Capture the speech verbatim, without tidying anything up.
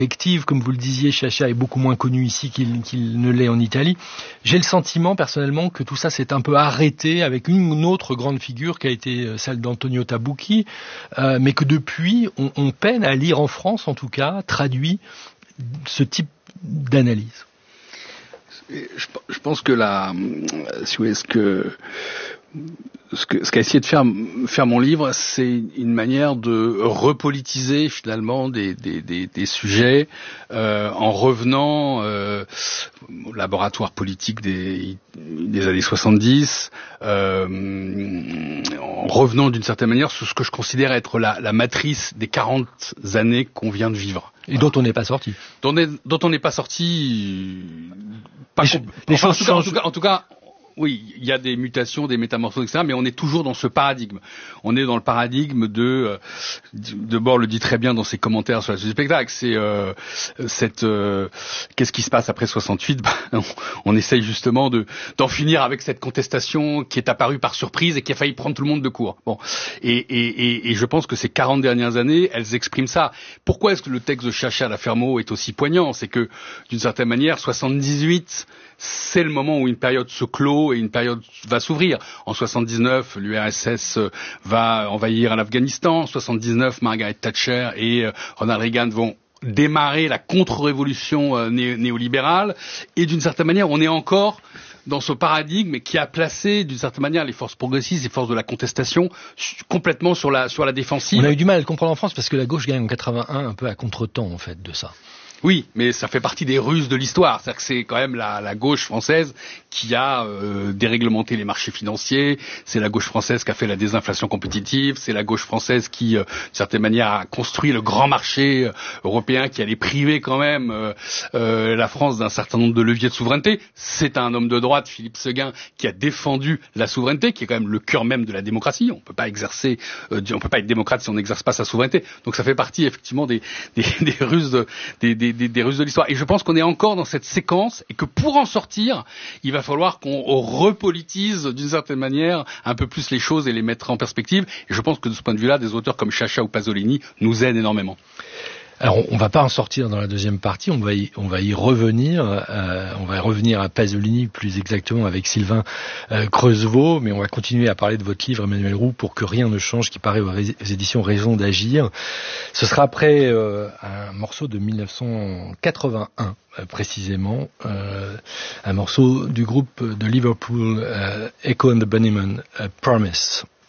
collective, comme vous le disiez, Chacha est beaucoup moins connu ici qu'il, qu'il ne l'est en Italie. J'ai le sentiment, personnellement, que tout ça s'est un peu arrêté avec une autre grande figure qui a été celle d'Antonio Tabucchi, euh, mais que depuis, on, on peine à lire en France, en tout cas, traduit ce type d'analyse. Je, je pense que la, si vous voulez, ce que Ce que, ce qu'a essayé de faire, faire mon livre, c'est une manière de repolitiser finalement des, des, des, des sujets euh, en revenant euh, au laboratoire politique des, des années soixante-dix, euh, en revenant d'une certaine manière sur ce que je considère être la, la matrice des quarante années qu'on vient de vivre. Et dont on n'est pas sorti. Dont, est, dont on n'est pas sorti. Pas les, les enfin, choses en, tout cas, en changent. tout cas, en tout cas. Oui, il y a des mutations, des métamorphoses, et cetera, mais on est toujours dans ce paradigme. On est dans le paradigme de, euh, de Bord le dit très bien dans ses commentaires sur la suite du spectacle, c'est euh, cette, euh, qu'est-ce qui se passe après soixante-huit? Ben, on, on essaye justement de d'en finir avec cette contestation qui est apparue par surprise et qui a failli prendre tout le monde de court. Bon, et, et, et, et je pense que ces quarante dernières années, elles expriment ça. Pourquoi est-ce que le texte de Chacha Lafermot est aussi poignant? C'est que, d'une certaine manière, soixante-dix-huit, c'est le moment où une période se clôt et une période va s'ouvrir. En soixante-dix-neuf, l'U R S S va envahir l'Afghanistan. En soixante-dix-neuf, Margaret Thatcher et Ronald Reagan vont démarrer la contre-révolution euh, né- néolibérale. Et d'une certaine manière, on est encore dans ce paradigme qui a placé, d'une certaine manière, les forces progressistes, les forces de la contestation, complètement sur la, sur la défensive. On a eu du mal à le comprendre en France parce que la gauche gagne en quatre-vingt-un un peu à contre-temps, en fait, de ça. Oui, mais ça fait partie des ruses de l'histoire. C'est-à-dire que c'est quand même la, la gauche française qui a euh, déréglementé les marchés financiers. C'est la gauche française qui a fait la désinflation compétitive. C'est la gauche française qui, euh, d'une certaine manière, a construit le grand marché euh, européen qui allait priver quand même euh, euh, la France d'un certain nombre de leviers de souveraineté. C'est un homme de droite, Philippe Séguin, qui a défendu la souveraineté, qui est quand même le cœur même de la démocratie. On peut pas exercer, euh, on peut pas être démocrate si on n'exerce pas sa souveraineté. Donc ça fait partie effectivement des, des, des ruses, de, des, des Des, des ruses de l'histoire. Et je pense qu'on est encore dans cette séquence et que pour en sortir, il va falloir qu'on repolitise d'une certaine manière un peu plus les choses et les mettre en perspective. Et je pense que de ce point de vue-là, des auteurs comme Chacha ou Pasolini nous aident énormément. Alors, on va pas en sortir dans la deuxième partie, on va y, on va y revenir, euh, on va y revenir à Pasolini plus exactement avec Sylvain euh, Creusevaux, mais on va continuer à parler de votre livre, Emmanuel Roux, pour que rien ne change, qui paraît aux, ré- aux éditions Raison d'agir. Ce sera après euh, un morceau de dix-neuf cent quatre-vingt-un, euh, précisément, euh, un morceau du groupe de Liverpool, euh, Echo and the Bunnymen, euh, Promise.